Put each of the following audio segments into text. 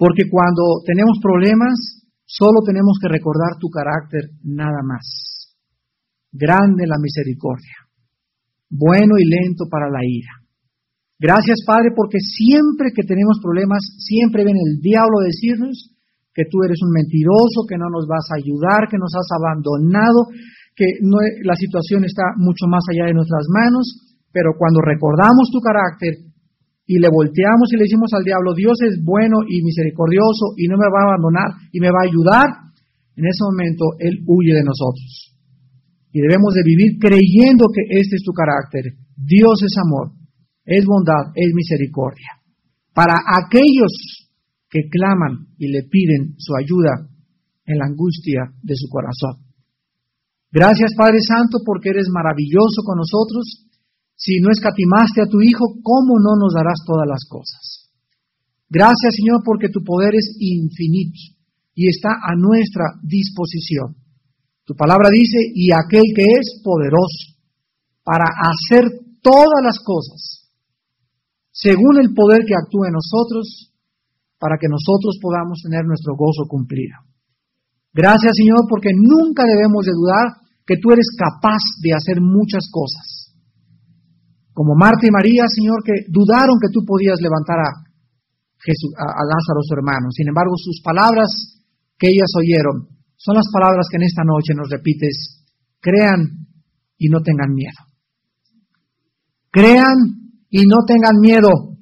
Porque cuando tenemos problemas, solo tenemos que recordar tu carácter nada más. Grande la misericordia, bueno y lento para la ira. Gracias, Padre, porque siempre que tenemos problemas, siempre viene el diablo a decirnos que tú eres un mentiroso, que no nos vas a ayudar, que nos has abandonado, que la situación está mucho más allá de nuestras manos. Pero cuando recordamos tu carácter y le volteamos y le decimos al diablo, Dios es bueno y misericordioso y no me va a abandonar y me va a ayudar, en ese momento Él huye de nosotros. Y debemos de vivir creyendo que este es tu carácter. Dios es amor, es bondad, es misericordia. Para aquellos que claman y le piden su ayuda en la angustia de su corazón. Gracias, Padre Santo, porque eres maravilloso con nosotros. Si no escatimaste a tu Hijo, ¿cómo no nos darás todas las cosas? Gracias, Señor, porque tu poder es infinito y está a nuestra disposición. Tu palabra dice, y aquel que es poderoso para hacer todas las cosas, según el poder que actúa en nosotros, para que nosotros podamos tener nuestro gozo cumplido. Gracias, Señor, porque nunca debemos de dudar que tú eres capaz de hacer muchas cosas. Como Marta y María, Señor, que dudaron que tú podías levantar a Lázaro, su hermano. Sin embargo, sus palabras que ellas oyeron son las palabras que en esta noche nos repites. Crean y no tengan miedo. Crean y no tengan miedo.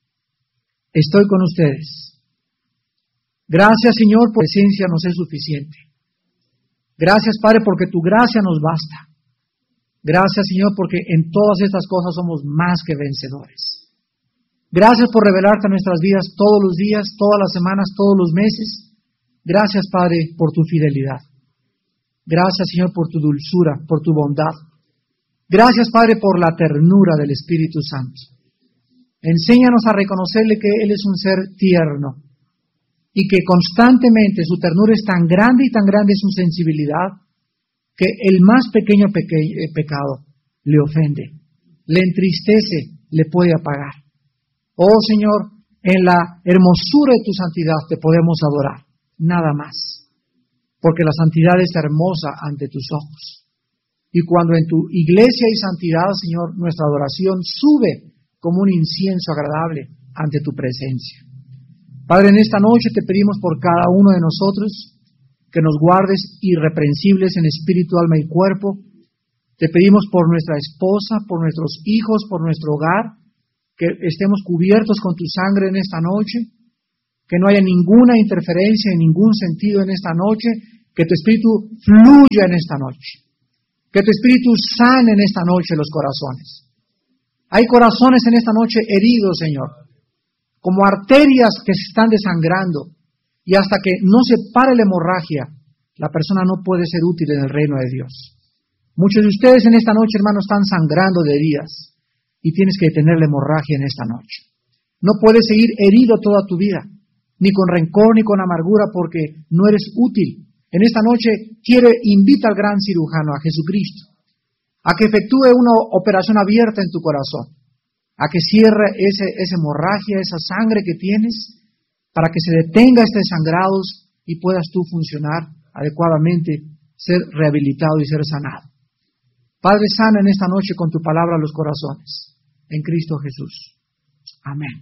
Estoy con ustedes. Gracias, Señor, por tu presencia nos es suficiente. Gracias, Padre, porque tu gracia nos basta. Gracias, Señor, porque en todas estas cosas somos más que vencedores. Gracias por revelarte a nuestras vidas todos los días, todas las semanas, todos los meses. Gracias, Padre, por tu fidelidad. Gracias, Señor, por tu dulzura, por tu bondad. Gracias, Padre, por la ternura del Espíritu Santo. Enséñanos a reconocerle que Él es un ser tierno y que constantemente su ternura es tan grande y tan grande su sensibilidad que el más pequeño pecado le ofende, le entristece, le puede apagar. Oh Señor, en la hermosura de tu santidad te podemos adorar, nada más, porque la santidad es hermosa ante tus ojos. Y cuando en tu iglesia hay santidad, Señor, nuestra adoración sube como un incienso agradable ante tu presencia. Padre, en esta noche te pedimos por cada uno de nosotros que nos guardes irreprensibles en espíritu, alma y cuerpo. Te pedimos por nuestra esposa, por nuestros hijos, por nuestro hogar, que estemos cubiertos con tu sangre en esta noche, que no haya ninguna interferencia en ningún sentido en esta noche, que tu espíritu fluya en esta noche, que tu espíritu sane en esta noche los corazones. Hay corazones en esta noche heridos, Señor, como arterias que se están desangrando, y hasta que no se pare la hemorragia, la persona no puede ser útil en el reino de Dios. Muchos de ustedes en esta noche, hermanos, están sangrando de heridas, y tienes que detener la hemorragia en esta noche. No puedes seguir herido toda tu vida, ni con rencor, ni con amargura, porque no eres útil. En esta noche invita al gran cirujano, a Jesucristo, a que efectúe una operación abierta en tu corazón, a que cierre esa hemorragia, esa sangre que tienes, para que se detenga este sangrado y puedas tú funcionar adecuadamente, ser rehabilitado y ser sanado. Padre, sana en esta noche con tu palabra los corazones, en Cristo Jesús. Amén.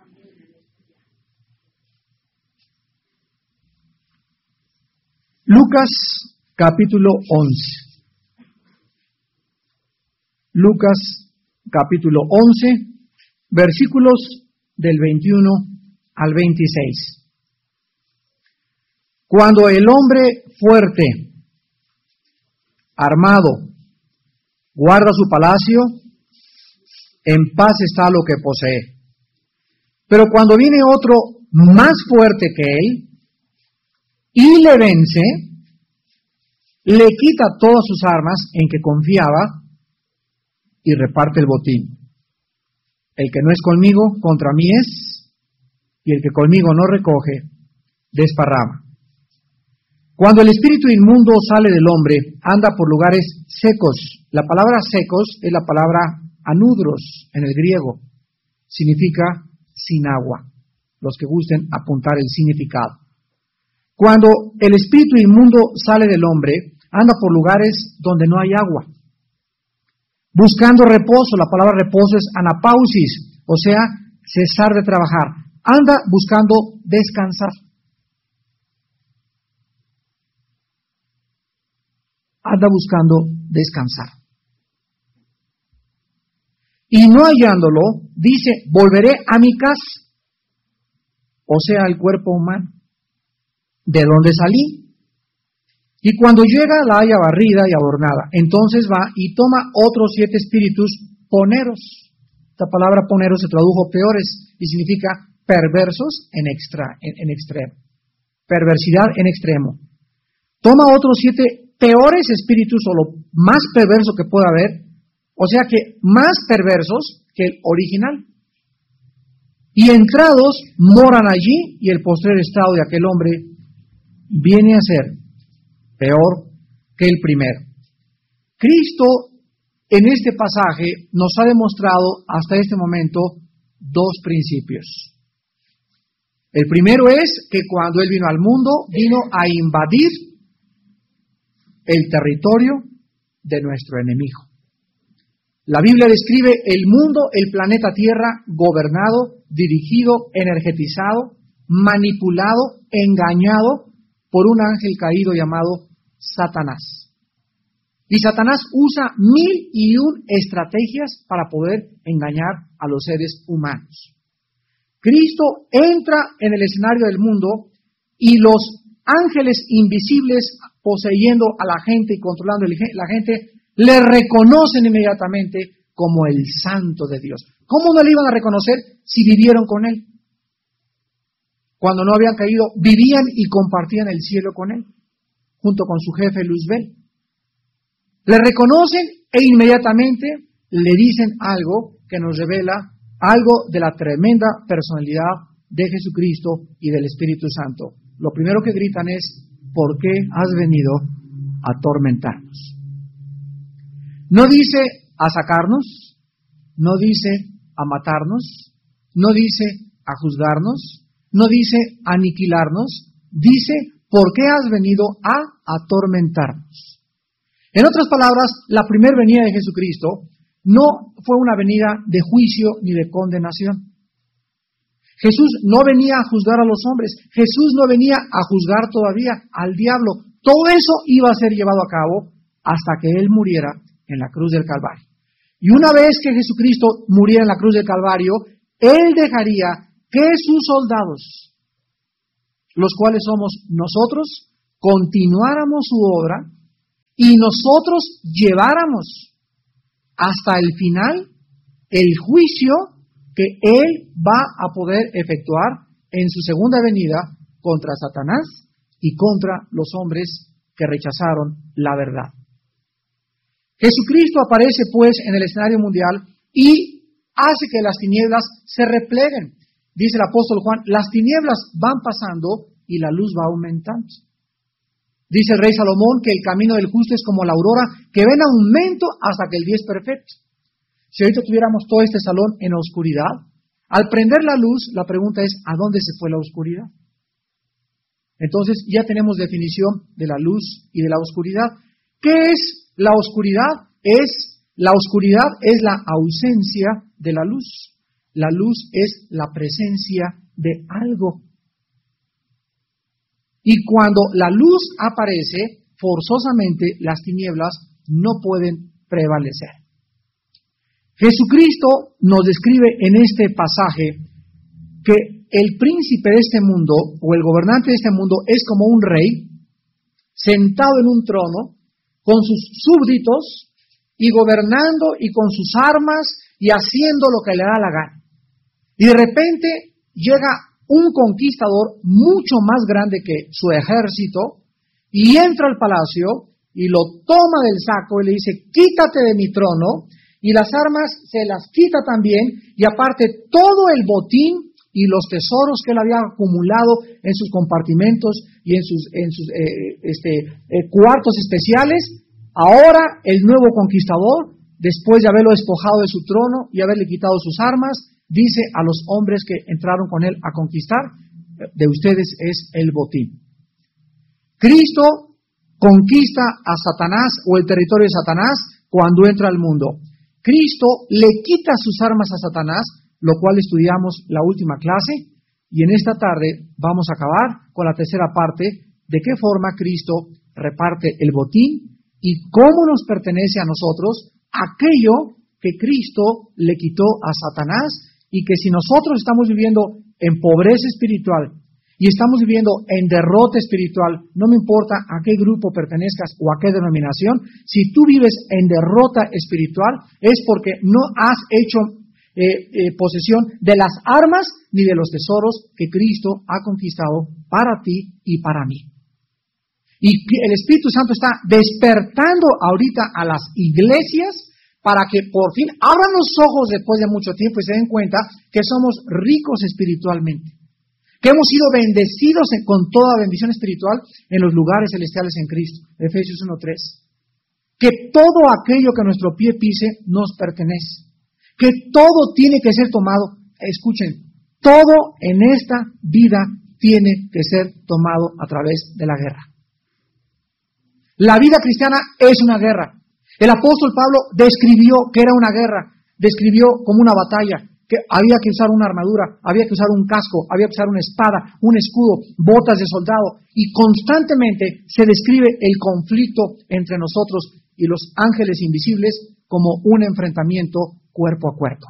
Lucas capítulo 11. Lucas capítulo 11, versículos del 21 al 26. Cuando el hombre fuerte, armado, guarda su palacio, en paz está lo que posee. Pero cuando viene otro más fuerte que él y le vence, le quita todas sus armas en que confiaba y reparte el botín. El que no es conmigo, contra mí es, y el que conmigo no recoge, desparrama. Cuando el espíritu inmundo sale del hombre, anda por lugares secos. La palabra secos es la palabra anudros en el griego. Significa sin agua. los que gusten apuntar el significado. Cuando el espíritu inmundo sale del hombre, anda por lugares donde no hay agua, buscando reposo. La palabra reposo es anapausis, o sea, cesar de trabajar. Anda buscando descansar. Anda buscando descansar. Y no hallándolo, dice, volveré a mi casa, o sea, al cuerpo humano, de donde salí. Y cuando llega, la halla barrida y adornada. Entonces va y toma otros 7 espíritus poneros. Esta palabra poneros se tradujo peores y significa perversos en extremo. Perversidad en extremo. Toma otros 7 peores espíritus, o lo más perverso que pueda haber, o sea que más perversos que el original. Y entrados moran allí, y el postrer estado de aquel hombre viene a ser peor que el primero. Cristo en este pasaje nos ha demostrado hasta este momento 2 principios. El primero es que cuando Él vino al mundo, vino a invadir el territorio de nuestro enemigo. La Biblia describe el mundo, el planeta Tierra, gobernado, dirigido, energetizado, manipulado, engañado por un ángel caído llamado Satanás. Y Satanás usa 1001 estrategias para poder engañar a los seres humanos. Cristo entra en el escenario del mundo y los ángeles invisibles poseyendo a la gente y controlando a la gente le reconocen inmediatamente como el Santo de Dios. ¿Cómo no le iban a reconocer si vivieron con Él? Cuando no habían caído, vivían y compartían el cielo con Él, junto con su jefe Luzbel. Le reconocen e inmediatamente le dicen algo que nos revela algo de la tremenda personalidad de Jesucristo y del Espíritu Santo. Lo primero que gritan es, ¿por qué has venido a atormentarnos? No dice a sacarnos, no dice a matarnos, no dice a juzgarnos, no dice a aniquilarnos, dice, ¿por qué has venido a atormentarnos? En otras palabras, la primera venida de Jesucristo no fue una venida de juicio ni de condenación. Jesús no venía a juzgar a los hombres, Jesús no venía a juzgar todavía al diablo. Todo eso iba a ser llevado a cabo hasta que Él muriera en la cruz del Calvario. Y una vez que Jesucristo muriera en la cruz del Calvario, Él dejaría que sus soldados, los cuales somos nosotros, continuáramos su obra y nosotros lleváramos hasta el final el juicio que Él va a poder efectuar en su segunda venida contra Satanás y contra los hombres que rechazaron la verdad. Jesucristo aparece pues en el escenario mundial y hace que las tinieblas se repleguen. Dice el apóstol Juan, las tinieblas van pasando y la luz va aumentando. Dice el rey Salomón que el camino del justo es como la aurora, que va en aumento hasta que el día es perfecto. Si ahorita tuviéramos todo este salón en oscuridad, al prender la luz, la pregunta es, ¿a dónde se fue la oscuridad? Entonces ya tenemos definición de la luz y de la oscuridad. ¿Qué es la oscuridad? La oscuridad es la ausencia de la luz. La luz es la presencia de algo. Y cuando la luz aparece, forzosamente las tinieblas no pueden prevalecer. Jesucristo nos describe en este pasaje que el príncipe de este mundo, o el gobernante de este mundo, es como un rey sentado en un trono, con sus súbditos, y gobernando, y con sus armas, y haciendo lo que le da la gana. Y de repente llega un conquistador mucho más grande que su ejército, y entra al palacio, y lo toma del saco, y le dice, quítate de mi trono, y las armas se las quita también, y aparte todo el botín y los tesoros que él había acumulado en sus compartimentos y en sus cuartos especiales, ahora el nuevo conquistador, después de haberlo despojado de su trono y haberle quitado sus armas, dice a los hombres que entraron con él a conquistar, de ustedes es el botín. Cristo conquista a Satanás o el territorio de Satanás cuando entra al mundo. Cristo le quita sus armas a Satanás, lo cual estudiamos la última clase, y en esta tarde vamos a acabar con la tercera parte de qué forma Cristo reparte el botín y cómo nos pertenece a nosotros aquello que Cristo le quitó a Satanás, y que si nosotros estamos viviendo en pobreza espiritual y estamos viviendo en derrota espiritual, no me importa a qué grupo pertenezcas o a qué denominación, si tú vives en derrota espiritual es porque no has hecho posesión de las armas ni de los tesoros que Cristo ha conquistado para ti y para mí. Y el Espíritu Santo está despertando ahorita a las iglesias para que por fin abran los ojos después de mucho tiempo y se den cuenta que somos ricos espiritualmente, que hemos sido bendecidos con toda bendición espiritual en los lugares celestiales en Cristo. Efesios 1:3. Que todo aquello que nuestro pie pise nos pertenece. Que todo tiene que ser tomado. Escuchen, todo en esta vida tiene que ser tomado a través de la guerra. La vida cristiana es una guerra. El apóstol Pablo describió que era una guerra, describió como una batalla, que había que usar una armadura, había que usar un casco, había que usar una espada, un escudo, botas de soldado, y constantemente se describe el conflicto entre nosotros y los ángeles invisibles como un enfrentamiento cuerpo a cuerpo.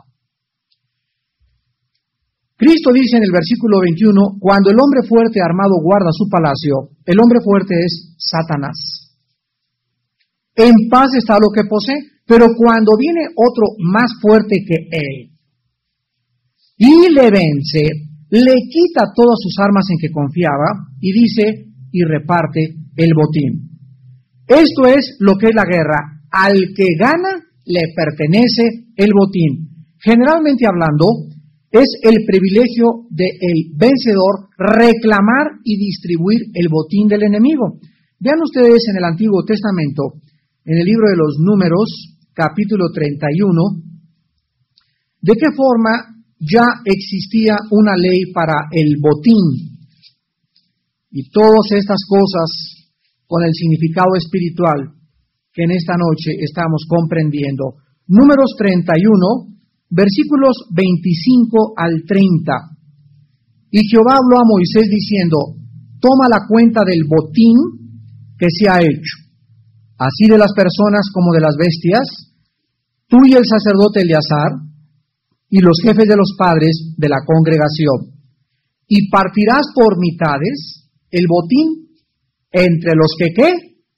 Cristo dice en el versículo 21, cuando el hombre fuerte armado guarda su palacio, el hombre fuerte es Satanás. En paz está lo que posee, pero cuando viene otro más fuerte que él y le vence, le quita todas sus armas en que confiaba y dice y reparte el botín. Esto es lo que es la guerra. Al que gana le pertenece el botín. Generalmente hablando, es el privilegio del vencedor reclamar y distribuir el botín del enemigo. Vean ustedes en el Antiguo Testamento, en el libro de los Números, capítulo 31, de qué forma ya existía una ley para el botín. Y todas estas cosas con el significado espiritual que en esta noche estamos comprendiendo. Números 31, versículos 25 al 30. Y Jehová habló a Moisés diciendo, toma la cuenta del botín que se ha hecho, así de las personas como de las bestias, tú y el sacerdote Eleazar, y los jefes de los padres de la congregación, y partirás por mitades el botín entre los que ¿qué?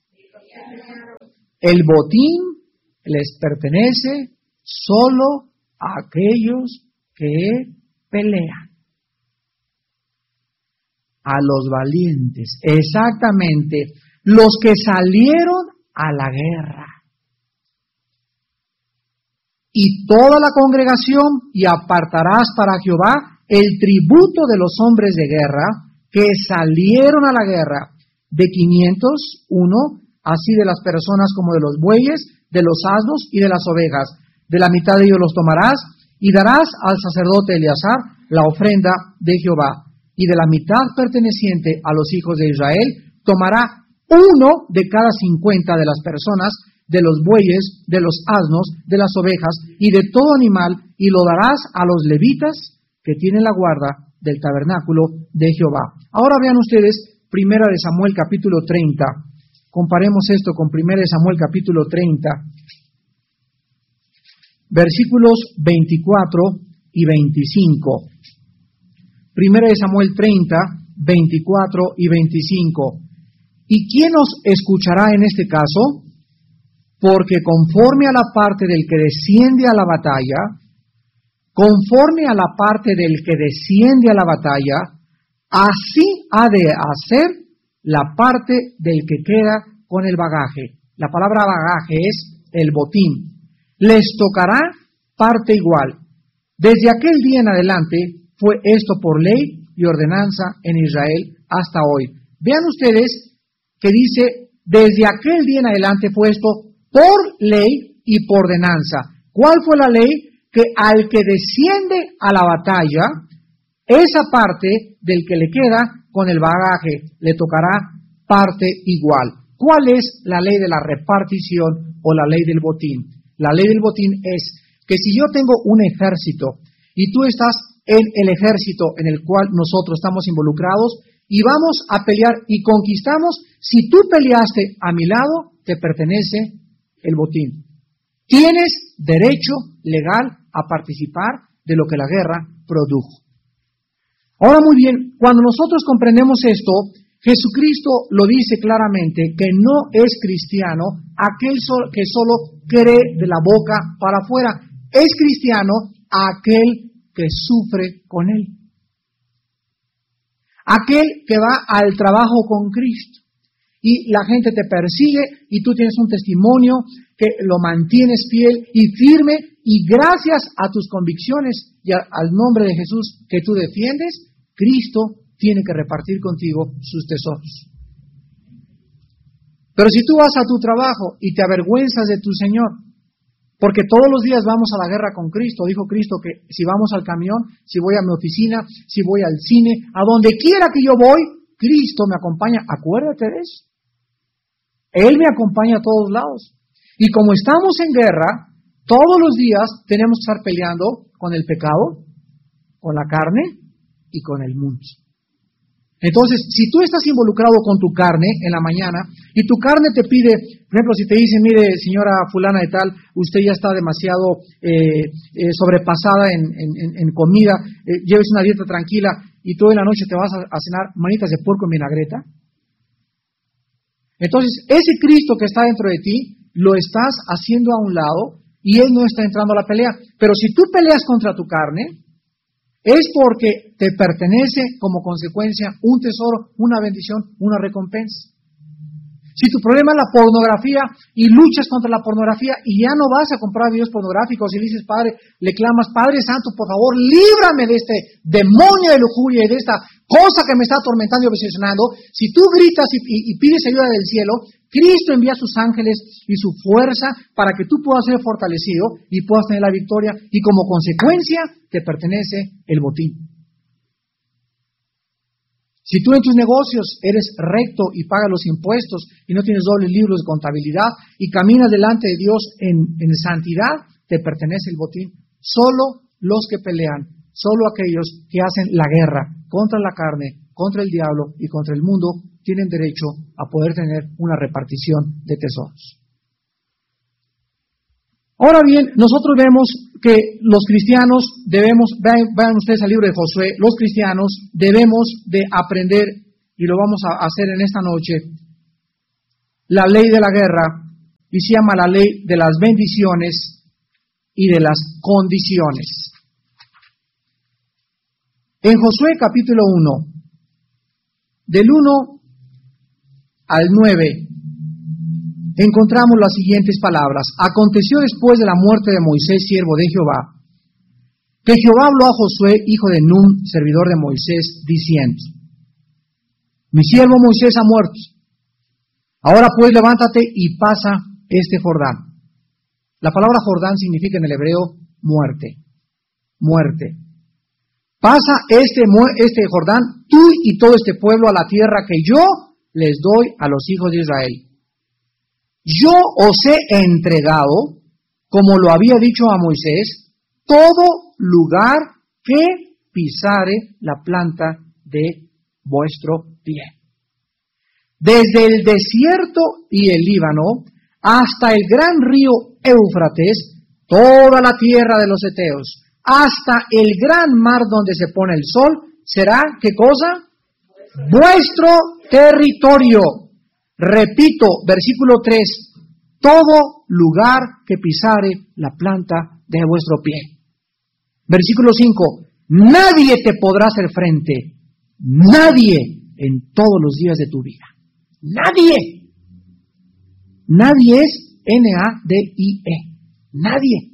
El botín les pertenece solo a aquellos que pelean, a los valientes, exactamente, los que salieron a la guerra. Y toda la congregación, y apartarás para Jehová el tributo de los hombres de guerra que salieron a la guerra, de 501, así de las personas como de los bueyes, de los asnos y de las ovejas. De la mitad de ellos los tomarás, y darás al sacerdote Eleazar la ofrenda de Jehová. Y de la mitad perteneciente a los hijos de Israel, tomará uno de cada 50 de las personas, de los bueyes, de los asnos, de las ovejas y de todo animal, y lo darás a los levitas que tienen la guarda del tabernáculo de Jehová. Ahora vean ustedes, 1 de Samuel capítulo 30. Comparemos esto con 1 de Samuel capítulo 30, versículos 24 y 25. 1 de Samuel 30, 24 y 25. ¿Y quién nos escuchará en este caso? Porque conforme a la parte del que desciende a la batalla, conforme a la parte del que desciende a la batalla, así ha de hacer la parte del que queda con el bagaje. La palabra bagaje es el botín. Les tocará parte igual. Desde aquel día en adelante fue esto por ley y ordenanza en Israel hasta hoy. Vean ustedes que dice, desde aquel día en adelante fue esto por ley y por ordenanza. ¿Cuál fue la ley? que al que desciende a la batalla, esa parte del que le queda con el bagaje le tocará parte igual. ¿Cuál es la ley de la repartición o la ley del botín? La ley del botín es que si yo tengo un ejército y tú estás en el ejército en el cual nosotros estamos involucrados y vamos a pelear y conquistamos, si tú peleaste a mi lado, te pertenece el botín. Tienes derecho legal a participar de lo que la guerra produjo. Ahora muy bien, cuando nosotros comprendemos esto, Jesucristo lo dice claramente que no es cristiano aquel que solo cree de la boca para afuera. Es cristiano aquel que sufre con él. Aquel que va al trabajo con Cristo. Y la gente te persigue y tú tienes un testimonio que lo mantienes fiel y firme, y gracias a tus convicciones y al nombre de Jesús que tú defiendes, Cristo tiene que repartir contigo sus tesoros. Pero si tú vas a tu trabajo y te avergüenzas de tu Señor, porque todos los días vamos a la guerra con Cristo, dijo Cristo que si vamos al camión, si voy a mi oficina, si voy al cine, a donde quiera que yo voy, Cristo me acompaña. Acuérdate de eso. Él me acompaña a todos lados. Y como estamos en guerra, todos los días tenemos que estar peleando con el pecado, con la carne y con el mundo. Entonces, si tú estás involucrado con tu carne en la mañana y tu carne te pide, por ejemplo, si te dice, mire, señora fulana de tal, usted ya está demasiado sobrepasada en comida, lleves una dieta tranquila y tú en la noche te vas a cenar manitas de puerco en vinagreta. Entonces, ese Cristo que está dentro de ti, lo estás haciendo a un lado y Él no está entrando a la pelea. Pero si tú peleas contra tu carne, es porque te pertenece como consecuencia un tesoro, una bendición, una recompensa. Si tu problema es la pornografía y luchas contra la pornografía y ya no vas a comprar videos pornográficos y dices, Padre, le clamas, Padre Santo, por favor, líbrame de este demonio de lujuria y de esta cosa que me está atormentando y obsesionando, si tú gritas y pides ayuda del cielo, Cristo envía sus ángeles y su fuerza para que tú puedas ser fortalecido y puedas tener la victoria, y como consecuencia te pertenece el botín. Si tú en tus negocios eres recto y pagas los impuestos y no tienes dobles libros de contabilidad y caminas delante de Dios en santidad, te pertenece el botín. Solo los que pelean, solo aquellos que hacen la guerra contra la carne, contra el diablo y contra el mundo, tienen derecho a poder tener una repartición de tesoros. Ahora bien, nosotros vemos que los cristianos debemos, vean ustedes al libro de Josué, los cristianos debemos de aprender, y lo vamos a hacer en esta noche, la ley de la guerra, y se llama la ley de las bendiciones y de las condiciones. En Josué capítulo 1, del 1 al 9, encontramos las siguientes palabras. Aconteció después de la muerte de Moisés, siervo de Jehová, que Jehová habló a Josué, hijo de Nun, servidor de Moisés, diciendo: Mi siervo Moisés ha muerto. Ahora pues levántate y pasa este Jordán. La palabra Jordán significa en el hebreo muerte. Muerte. Pasa este Jordán, tú y todo este pueblo, a la tierra que yo les doy a los hijos de Israel. Yo os he entregado, como lo había dicho a Moisés, todo lugar que pisare la planta de vuestro pie. Desde el desierto y el Líbano hasta el gran río Éufrates, toda la tierra de los heteos, hasta el gran mar donde se pone el sol, será, ¿qué cosa? Vuestro territorio. Repito, versículo 3, todo lugar que pisare la planta de vuestro pie. Versículo 5, nadie te podrá hacer frente, nadie en todos los días de tu vida. Nadie. Nadie es N-A-D-I-E. Nadie.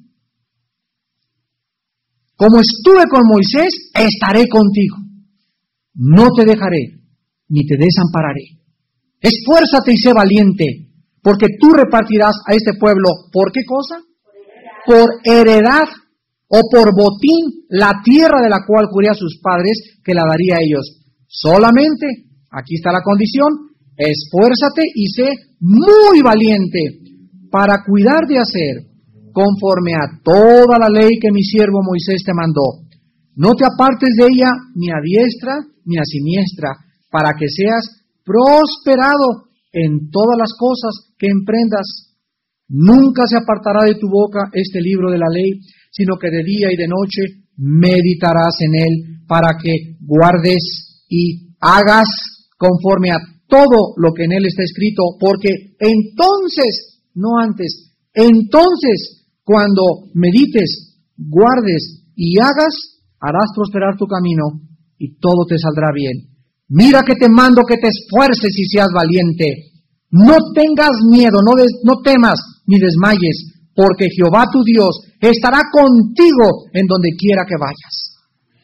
Como estuve con Moisés, estaré contigo. No te dejaré, ni te desampararé. Esfuérzate y sé valiente, porque tú repartirás a este pueblo, ¿por qué cosa? Por heredad. o por botín la tierra de la cual juré a sus padres que la daría a ellos. Solamente, aquí está la condición, esfuérzate y sé muy valiente para cuidar de hacer conforme a toda la ley que mi siervo Moisés te mandó. No te apartes de ella ni a diestra ni a siniestra, para que seas prosperado en todas las cosas que emprendas. Nunca se apartará de tu boca este libro de la ley, sino que de día y de noche meditarás en él, para que guardes y hagas conforme a todo lo que en él está escrito, porque entonces, no antes, entonces cuando medites, guardes y hagas, harás prosperar tu camino y todo te saldrá bien. Mira que te mando que te esfuerces y seas valiente. No tengas miedo, no temas ni desmayes, porque Jehová tu Dios estará contigo en donde quiera que vayas.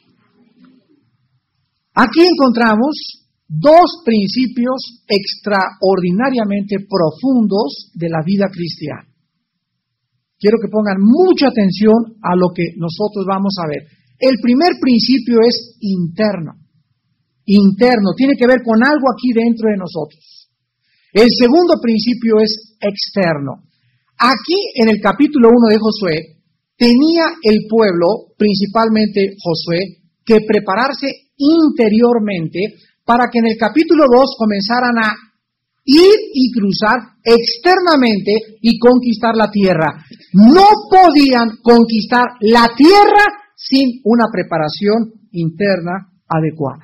Aquí encontramos dos principios extraordinariamente profundos de la vida cristiana. Quiero que pongan mucha atención a lo que nosotros vamos a ver. El primer principio es interno. Interno, tiene que ver con algo aquí dentro de nosotros. El segundo principio es externo. Aquí en el capítulo 1 de Josué, tenía el pueblo, principalmente Josué, que prepararse interiormente para que en el capítulo 2 comenzaran a ir y cruzar externamente y conquistar la tierra. No podían conquistar la tierra sin una preparación interna adecuada.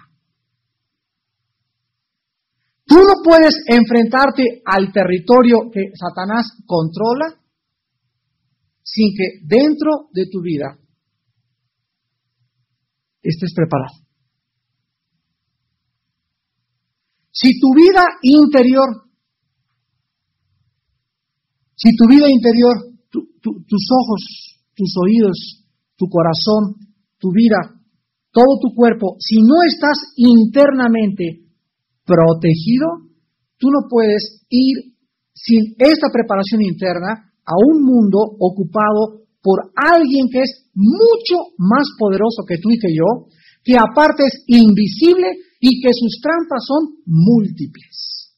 Tú no puedes enfrentarte al territorio que Satanás controla sin que dentro de tu vida estés preparado. Si tu vida interior, tus ojos, tus oídos, tu corazón, tu vida, todo tu cuerpo, si no estás internamente protegido, tú no puedes ir sin esta preparación interna a un mundo ocupado por alguien que es mucho más poderoso que tú y que yo, que aparte es invisible y que sus trampas son múltiples.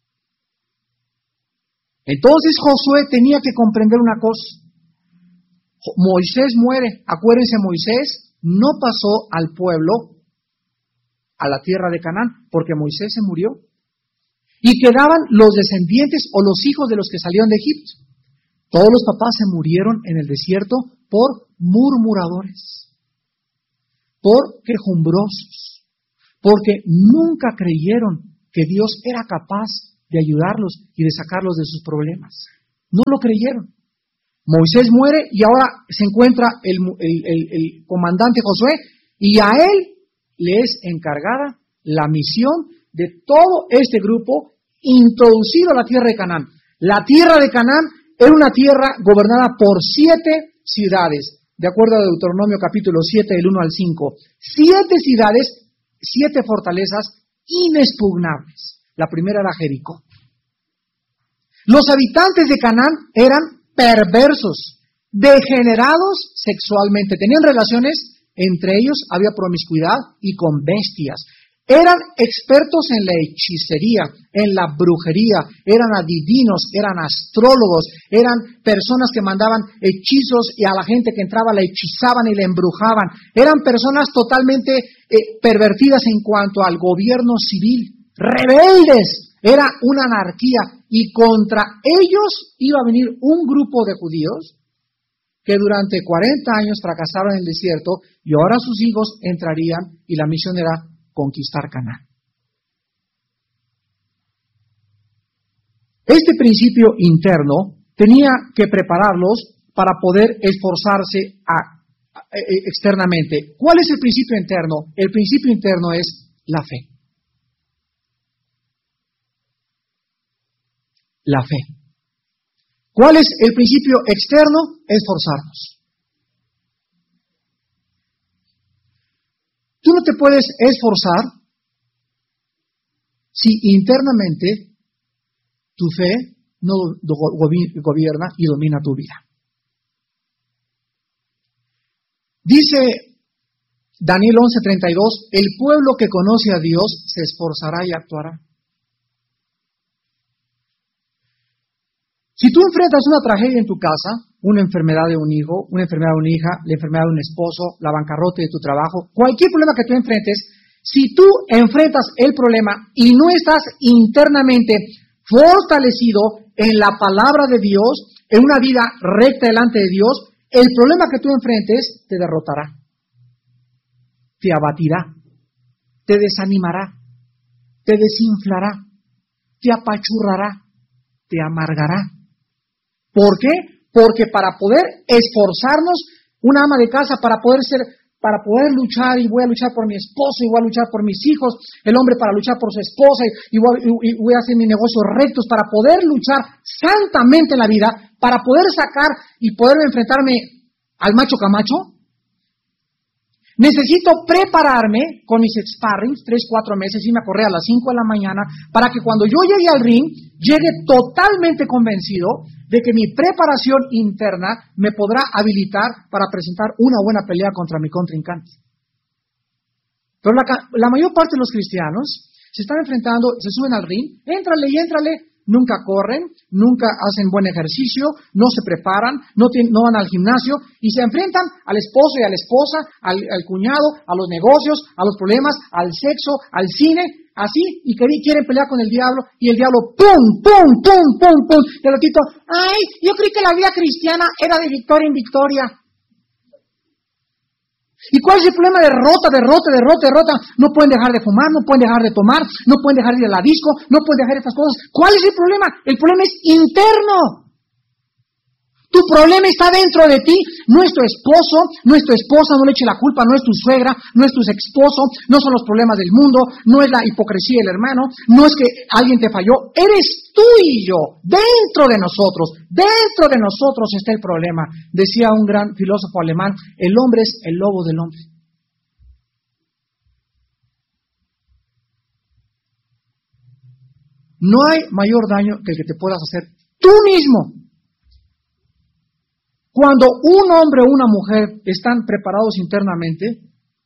Entonces Josué tenía que comprender una cosa. Moisés muere. Acuérdense, Moisés no pasó al pueblo a la tierra de Canaán, porque Moisés se murió. Y quedaban los descendientes o los hijos de los que salieron de Egipto. Todos los papás se murieron en el desierto por murmuradores, por quejumbrosos, porque nunca creyeron que Dios era capaz de ayudarlos y de sacarlos de sus problemas. No lo creyeron. Moisés muere y ahora se encuentra el comandante Josué y a él le es encargada la misión de todo este grupo introducido a la tierra de Canaán. La tierra de Canaán era una tierra gobernada por 7 ciudades, de acuerdo a Deuteronomio capítulo 7, del 1 al 5. 7 ciudades, 7 fortalezas inexpugnables. La primera era Jericó. Los habitantes de Canaán eran perversos, degenerados sexualmente, tenían relaciones, entre ellos había promiscuidad y con bestias. Eran expertos en la hechicería, en la brujería, eran adivinos, eran astrólogos, eran personas que mandaban hechizos y a la gente que entraba la hechizaban y la embrujaban. Eran personas totalmente pervertidas en cuanto al gobierno civil, rebeldes, era una anarquía y contra ellos iba a venir un grupo de judíos que durante 40 años fracasaron en el desierto y ahora sus hijos entrarían y la misión era conquistar Canaán. Este principio interno tenía que prepararlos para poder esforzarse externamente. ¿Cuál es el principio interno? El principio interno es la fe. La fe. ¿Cuál es el principio externo? Esforzarnos. Tú no te puedes esforzar si internamente tu fe no gobierna y domina tu vida. Dice Daniel 11:32, el pueblo que conoce a Dios se esforzará y actuará. Si tú enfrentas una tragedia en tu casa, una enfermedad de un hijo, una enfermedad de una hija, la enfermedad de un esposo, la bancarrota de tu trabajo, cualquier problema que tú enfrentes, si tú enfrentas el problema y no estás internamente fortalecido en la palabra de Dios, en una vida recta delante de Dios, el problema que tú enfrentes te derrotará, te abatirá, te desanimará, te desinflará, te apachurrará, te amargará. ¿Por qué? Porque para poder esforzarnos, una ama de casa, para poder luchar, y voy a luchar por mi esposo, y voy a luchar por mis hijos, el hombre para luchar por su esposa, y voy a hacer mis negocios rectos, para poder luchar santamente en la vida, para poder sacar y poder enfrentarme al macho camacho, necesito prepararme con mis sparrings, 3-4 meses, irme a correr a las 5 de la mañana, para que cuando yo llegue al ring, llegue totalmente convencido de que mi preparación interna me podrá habilitar para presentar una buena pelea contra mi contrincante. Pero la mayor parte de los cristianos se están enfrentando, se suben al ring, éntrale y éntrale, nunca corren, nunca hacen buen ejercicio, no se preparan, no van al gimnasio y se enfrentan al esposo y a la esposa, al cuñado, a los negocios, a los problemas, al sexo, al cine, así, y quieren pelear con el diablo, y el diablo, ¡pum, pum, pum, pum, pum! Y el ratito, ¡ay, yo creí que la vida cristiana era de victoria en victoria! ¿Y cuál es el problema? Derrota. No pueden dejar de fumar, no pueden dejar de tomar, no pueden dejar de ir a la disco, no pueden dejar estas cosas. ¿Cuál es el problema? El problema es interno. Tu problema está dentro de ti. No es tu esposo, no es tu esposa, no le eche la culpa, no es tu suegra, no es tu exesposo, no son los problemas del mundo, no es la hipocresía del hermano, no es que alguien te falló. Eres tú y yo, dentro de nosotros está el problema. Decía un gran filósofo alemán, el hombre es el lobo del hombre. No hay mayor daño que el que te puedas hacer tú mismo. Cuando un hombre o una mujer están preparados internamente,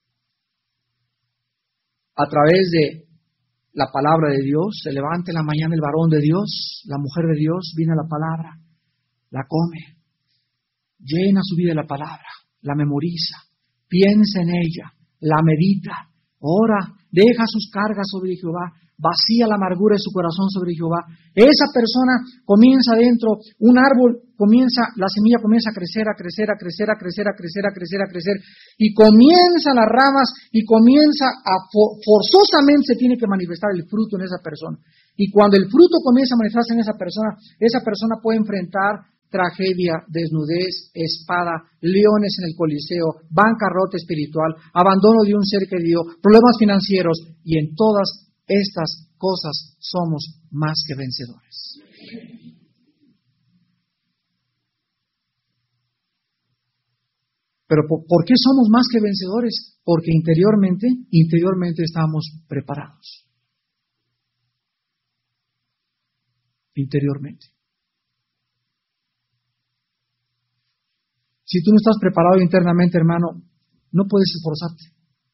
a través de la palabra de Dios, se levanta en la mañana el varón de Dios, la mujer de Dios, viene a la palabra, la come, llena su vida de la palabra, la memoriza, piensa en ella, la medita, ora, deja sus cargas sobre Jehová, vacía la amargura de su corazón sobre Jehová. Esa persona comienza dentro, un árbol la semilla comienza a crecer, y comienzan las ramas, y comienza forzosamente se tiene que manifestar el fruto en esa persona. Y cuando el fruto comienza a manifestarse en esa persona puede enfrentar tragedia, desnudez, espada, leones en el coliseo, bancarrota espiritual, abandono de un ser querido, problemas financieros, y en todas estas cosas somos más que vencedores. Pero ¿por qué somos más que vencedores? Porque interiormente estamos preparados. Interiormente. Si tú no estás preparado internamente, hermano, no puedes esforzarte.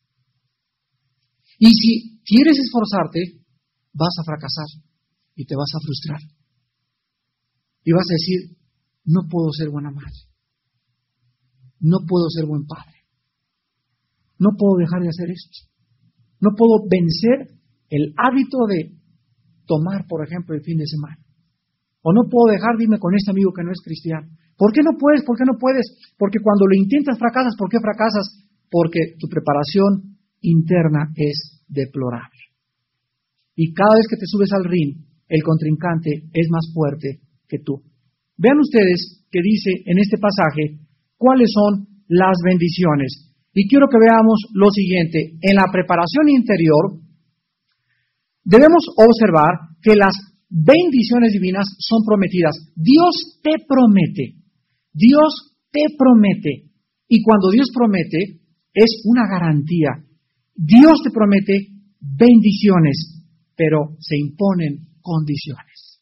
Y si quieres esforzarte, vas a fracasar y te vas a frustrar. Y vas a decir, no puedo ser buena madre. No puedo ser buen padre. No puedo dejar de hacer esto. No puedo vencer el hábito de tomar, por ejemplo, el fin de semana. O no puedo dejar de irme con este amigo que no es cristiano. ¿Por qué no puedes? ¿Por qué no puedes? Porque cuando lo intentas fracasas. ¿Por qué fracasas? Porque tu preparación interna es deplorable. Y cada vez que te subes al ring, el contrincante es más fuerte que tú. Vean ustedes que dice en este pasaje cuáles son las bendiciones. Y quiero que veamos lo siguiente. En la preparación interior, debemos observar que las bendiciones divinas son prometidas. Dios te promete. Dios te promete. Y cuando Dios promete, es una garantía. Dios te promete bendiciones, pero se imponen condiciones.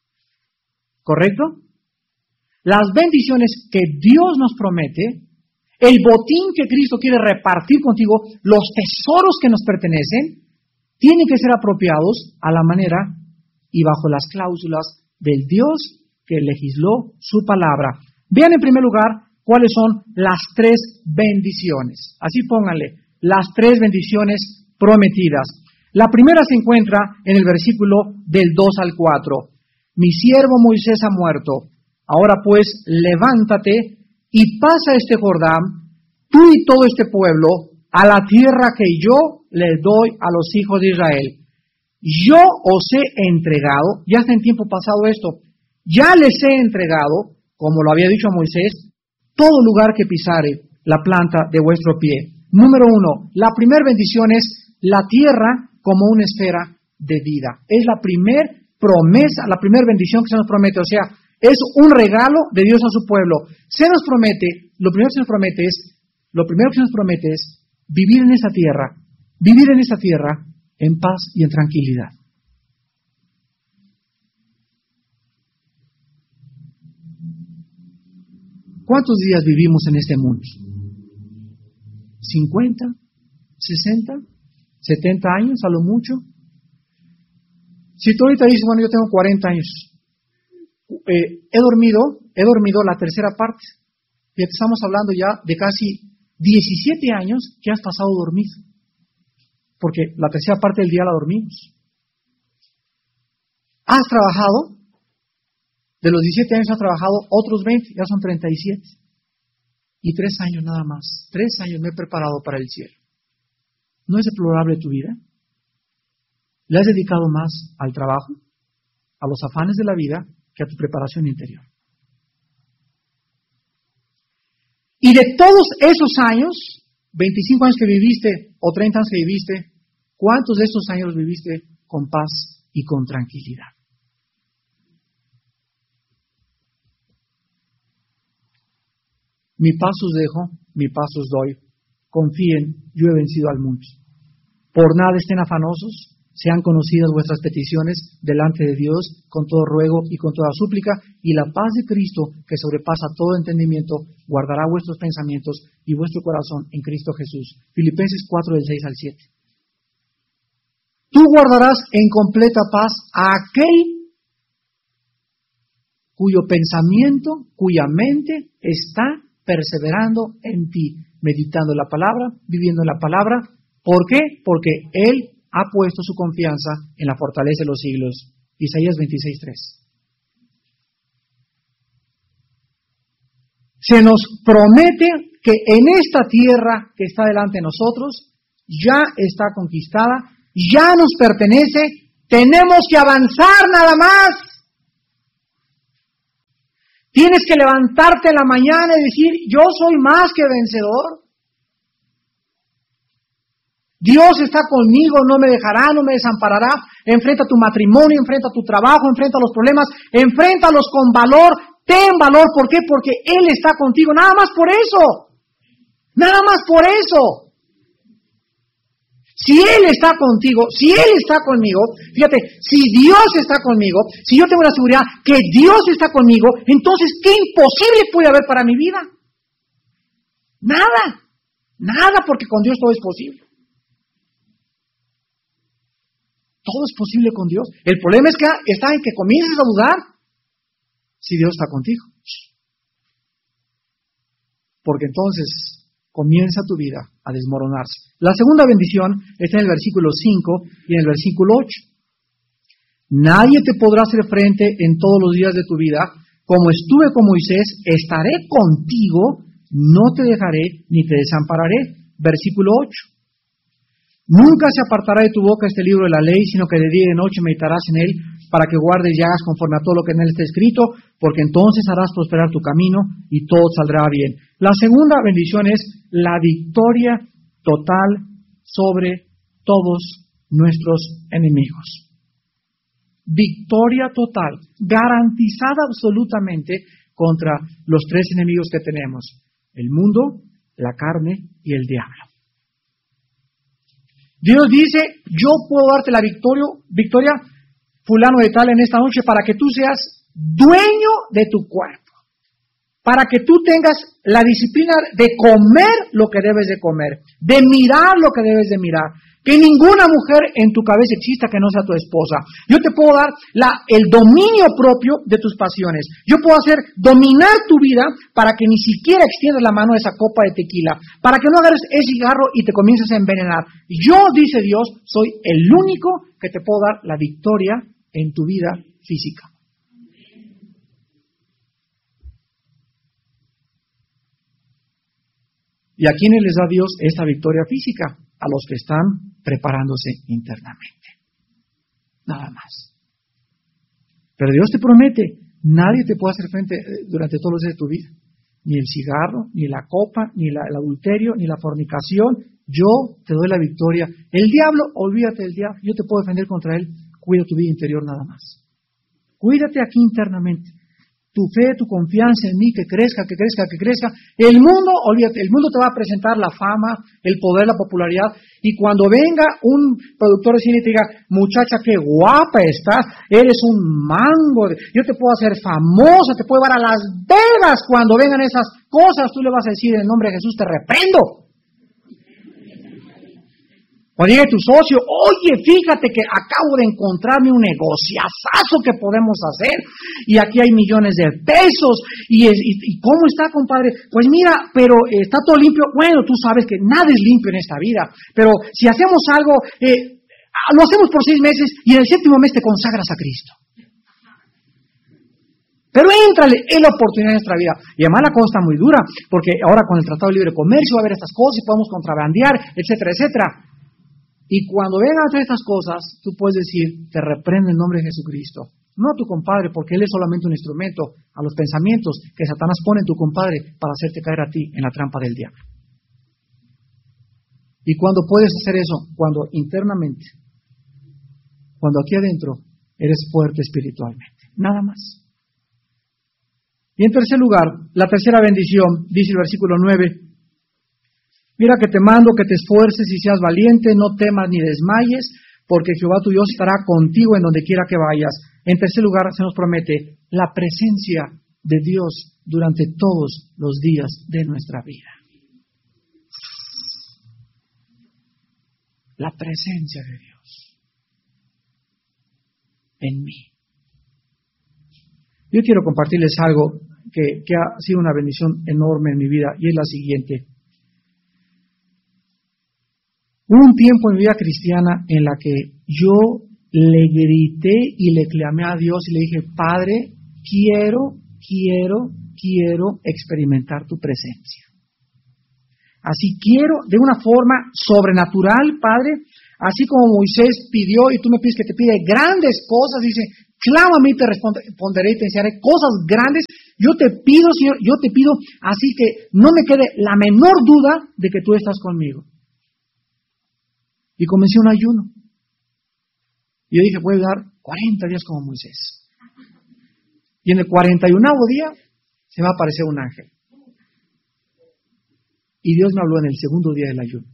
¿Correcto? Las bendiciones que Dios nos promete El botín que Cristo quiere repartir contigo, los tesoros que nos pertenecen, tienen que ser apropiados a la manera y bajo las cláusulas del Dios que legisló su palabra. Vean en primer lugar cuáles son las 3 bendiciones. Así pónganle, las 3 bendiciones prometidas. La primera se encuentra en el versículo del 2 al 4. Mi siervo Moisés ha muerto. Ahora pues, levántate y pasa este Jordán, tú y todo este pueblo, a la tierra que yo le doy a los hijos de Israel. Yo os he entregado, ya está en tiempo pasado esto, ya les he entregado, como lo había dicho a Moisés, todo lugar que pisare la planta de vuestro pie. Número 1, la primera bendición es la tierra como una esfera de vida. Es la primera promesa, la primera bendición que se nos promete, o sea, es un regalo de Dios a su pueblo. Se nos promete, lo primero que se nos promete es vivir en esa tierra en paz y en tranquilidad. ¿Cuántos días vivimos en este mundo? ¿50? ¿60? ¿70 años a lo mucho? Si tú ahorita dices, bueno, yo tengo 40 años, he dormido la tercera parte. Ya estamos hablando ya de casi 17 años que has pasado dormido, porque la tercera parte del día la dormimos. Has trabajado, de los 17 años has trabajado otros 20, ya son 37. Y 3 años nada más, 3 años me he preparado para el cielo. ¿No es deplorable tu vida? ¿Le has dedicado más al trabajo, a los afanes de la vida, que a tu preparación interior? Y de todos esos años, 25 años que viviste o 30 años que viviste, ¿cuántos de esos años los viviste con paz y con tranquilidad? Mi paz os dejo, mi paz os doy. Confíen, yo he vencido al mundo. Por nada estén afanosos, sean conocidas vuestras peticiones delante de Dios con todo ruego y con toda súplica, y la paz de Cristo, que sobrepasa todo entendimiento, guardará vuestros pensamientos y vuestro corazón en Cristo Jesús. Filipenses 4, del 6 al 7. Tú guardarás en completa paz a aquel cuyo pensamiento, cuya mente está perseverando en ti, meditando la palabra, viviendo la palabra. ¿Por qué? Porque Él ha puesto su confianza en la fortaleza de los siglos. Isaías 26:3. Se nos promete que en esta tierra que está delante de nosotros, ya está conquistada, ya nos pertenece, tenemos que avanzar nada más. Tienes que levantarte en la mañana y decir, yo soy más que vencedor. Dios está conmigo, no me dejará, no me desamparará. Enfrenta tu matrimonio, enfrenta tu trabajo, enfrenta los problemas, enfréntalos con valor, ten valor. ¿Por qué? Porque Él está contigo, nada más por eso. Nada más por eso. Si Él está contigo, si Él está conmigo, fíjate, si Dios está conmigo, si yo tengo la seguridad que Dios está conmigo, entonces, ¿qué imposible puede haber para mi vida? Nada, porque con Dios todo es posible. Todo es posible con Dios. El problema es que está en que comiences a dudar si Dios está contigo. Porque entonces comienza tu vida a desmoronarse. La segunda bendición está en el versículo 5 y en el versículo 8. Nadie te podrá hacer frente en todos los días de tu vida. Como estuve con Moisés, estaré contigo, no te dejaré ni te desampararé. Versículo 8. Nunca se apartará de tu boca este libro de la ley, sino que de día y de noche meditarás en él, para que guardes y hagas conforme a todo lo que en él está escrito, porque entonces harás prosperar tu camino y todo saldrá bien. La segunda bendición es la victoria total sobre todos nuestros enemigos. Victoria total, garantizada absolutamente contra los 3 enemigos que tenemos: el mundo, la carne y el diablo. Dios dice, yo puedo darte la victoria, fulano de tal, en esta noche, para que tú seas dueño de tu cuerpo. para que tú tengas la disciplina de comer lo que debes de comer, de mirar lo que debes de mirar. Que ninguna mujer en tu cabeza exista que no sea tu esposa. Yo te puedo dar el dominio propio de tus pasiones. Yo puedo hacer dominar tu vida para que ni siquiera extiendas la mano a esa copa de tequila, para que no agarres ese cigarro y te comiences a envenenar. Yo, dice Dios, soy el único que te puedo dar la victoria en tu vida física. ¿Y a quiénes les da Dios esta victoria física? A los que están preparándose internamente. Nada más. Pero Dios te promete, nadie te puede hacer frente durante todos los días de tu vida. Ni el cigarro, ni la copa, ni el adulterio, ni la fornicación. Yo te doy la victoria. El diablo, olvídate del diablo. Yo te puedo defender contra él. Cuida tu vida interior nada más. Cuídate aquí internamente. Tu fe, tu confianza en mí, que crezca, que crezca, que crezca. El mundo, olvídate, el mundo te va a presentar la fama, el poder, la popularidad. Y cuando venga un productor de cine y te diga, muchacha, qué guapa estás, eres un mango, yo te puedo hacer famosa, te puedo llevar a Las Vegas. Cuando vengan esas cosas, tú le vas a decir, en el nombre de Jesús, te reprendo. Cuando llegue tu socio, oye, fíjate que acabo de encontrarme un negociazazo que podemos hacer y aquí hay millones de pesos y ¿cómo está, compadre? Pues mira, pero está todo limpio. Bueno, tú sabes que nada es limpio en esta vida, pero si hacemos algo, lo hacemos por 6 meses y en el 7º mes te consagras a Cristo. Pero éntrale, es la oportunidad de nuestra vida. Y además la cosa está muy dura, porque ahora con el Tratado de Libre Comercio va a haber estas cosas y podemos contrabandear, etcétera, etcétera. Y cuando vengan todas estas cosas, tú puedes decir, te reprendo en nombre de Jesucristo. No a tu compadre, porque él es solamente un instrumento a los pensamientos que Satanás pone en tu compadre para hacerte caer a ti en la trampa del diablo. ¿Y cuando puedes hacer eso? Cuando internamente, cuando aquí adentro eres fuerte espiritualmente. Nada más. Y en tercer lugar, la tercera bendición, dice el versículo 9, mira que te mando que te esfuerces y seas valiente, no temas ni desmayes, porque Jehová tu Dios estará contigo en donde quiera que vayas. En tercer lugar, se nos promete la presencia de Dios durante todos los días de nuestra vida. La presencia de Dios en mí. Yo quiero compartirles algo que ha sido una bendición enorme en mi vida y es la siguiente. Hubo un tiempo en mi vida cristiana en la que yo le grité y le clamé a Dios y le dije, Padre, quiero experimentar tu presencia. Así quiero, de una forma sobrenatural, Padre, así como Moisés pidió y tú me pides que te pide grandes cosas, dice, clámame y te responderé y te enseñaré cosas grandes. Yo te pido, Señor, yo te pido, así que no me quede la menor duda de que tú estás conmigo. Y comencé un ayuno. Y yo dije, voy a dar 40 días como Moisés. Y en el 41º día se va a aparecer un ángel. Y Dios me habló en el segundo día del ayuno.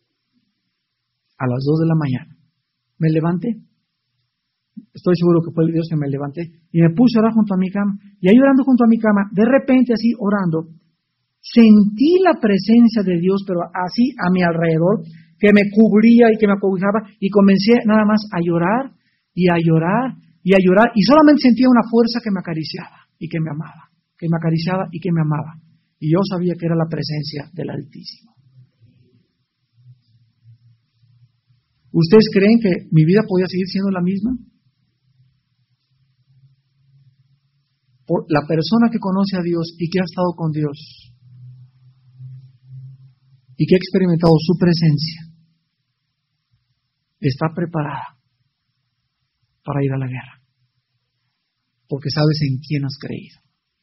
A las 2 de la mañana. Me levanté. Estoy seguro que fue Dios que me levanté. Y me puse a orar junto a mi cama. Y ahí orando junto a mi cama, de repente así orando, sentí la presencia de Dios, pero así a mi alrededor, que me cubría y que me acobijaba, y comencé nada más a llorar, y a llorar, y a llorar, y solamente sentía una fuerza que me acariciaba, y que me amaba, que me acariciaba y que me amaba, y yo sabía que era la presencia del Altísimo. ¿Ustedes creen que mi vida podía seguir siendo la misma? Por la persona que conoce a Dios y que ha estado con Dios, y que ha experimentado su presencia, está preparada para ir a la guerra, porque sabes en quién has creído.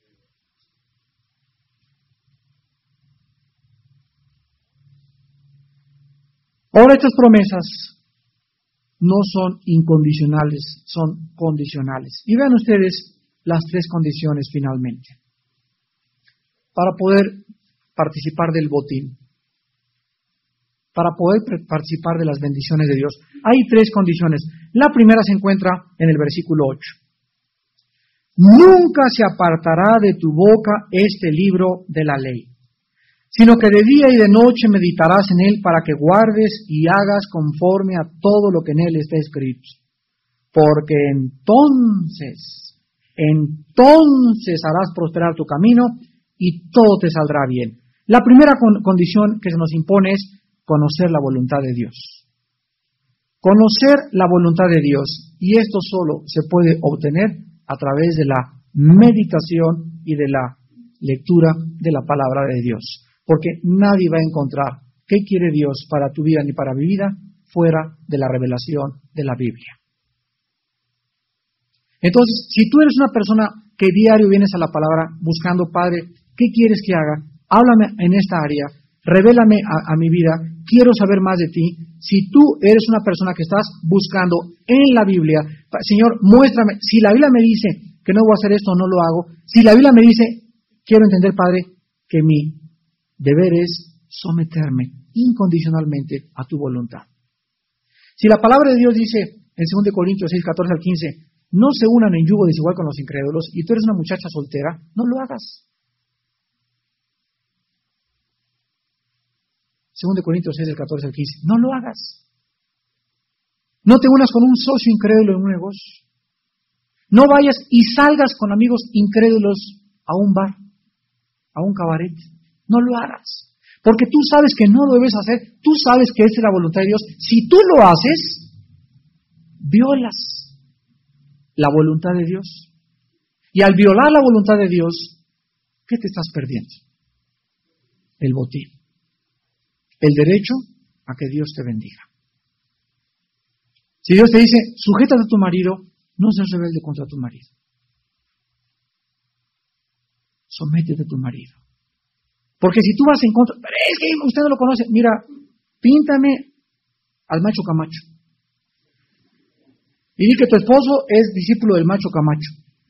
Ahora estas promesas no son incondicionales, son condicionales. Y vean ustedes las 3 condiciones finalmente para poder participar del botín, para poder participar de las bendiciones de Dios. Hay 3 condiciones. La primera se encuentra en el versículo 8. Nunca se apartará de tu boca este libro de la ley, sino que de día y de noche meditarás en él para que guardes y hagas conforme a todo lo que en él está escrito. Porque entonces harás prosperar tu camino y todo te saldrá bien. La primera condición que se nos impone es conocer la voluntad de Dios. Conocer la voluntad de Dios, y esto solo se puede obtener a través de la meditación y de la lectura de la palabra de Dios. Porque nadie va a encontrar qué quiere Dios para tu vida ni para mi vida fuera de la revelación de la Biblia. Entonces, si tú eres una persona que diario vienes a la palabra buscando, Padre, ¿qué quieres que haga? Háblame en esta área, revélame a mi vida, quiero saber más de ti. Si tú eres una persona que estás buscando en la Biblia, Señor, muéstrame, si la Biblia me dice que no voy a hacer esto, no lo hago. Si la Biblia me dice, quiero entender, Padre, que mi deber es someterme incondicionalmente a tu voluntad. Si la palabra de Dios dice en 2 Corintios 6, 14 al 15, no se unan en yugo desigual con los incrédulos, y tú eres una muchacha soltera, no lo hagas. 2 Corintios 6, del 14 al 15, no lo hagas. No te unas con un socio incrédulo en un negocio. No vayas y salgas con amigos incrédulos a un bar, a un cabaret. No lo hagas. Porque tú sabes que no lo debes hacer. Tú sabes que esta es la voluntad de Dios. Si tú lo haces, violas la voluntad de Dios. Y al violar la voluntad de Dios, ¿qué te estás perdiendo? El botín. El derecho a que Dios te bendiga. Si Dios te dice, sujétate a tu marido, no seas rebelde contra tu marido. Sométete a tu marido. Porque si tú vas en contra, pero es que usted no lo conoce, mira, píntame al macho Camacho. Y di que tu esposo es discípulo del macho Camacho.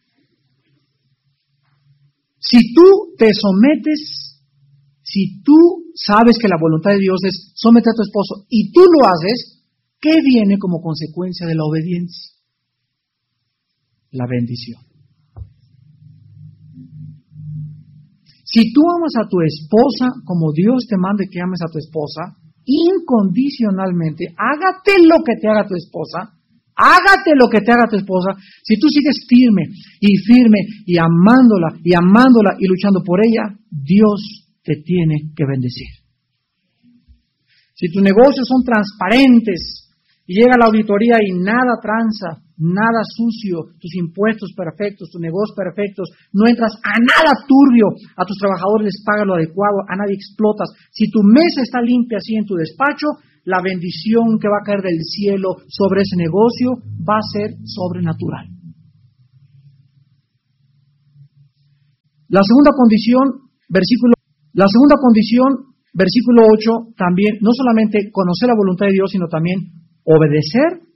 Si tú te sometes, si tú sabes que la voluntad de Dios es someter a tu esposo y tú lo haces, ¿qué viene como consecuencia de la obediencia? La bendición. Si tú amas a tu esposa como Dios te manda que ames a tu esposa, incondicionalmente, hágate lo que te haga tu esposa, hágate lo que te haga tu esposa. Si tú sigues firme y amándola y luchando por ella, Dios te tiene que bendecir. Si tus negocios son transparentes y llega la auditoría y nada tranza, nada sucio, tus impuestos perfectos, tus negocios perfectos, no entras a nada turbio, a tus trabajadores les pagas lo adecuado, a nadie explotas. Si tu mesa está limpia así en tu despacho, la bendición que va a caer del cielo sobre ese negocio va a ser sobrenatural. La segunda condición, versículo 8, también, no solamente conocer la voluntad de Dios, sino también obedecer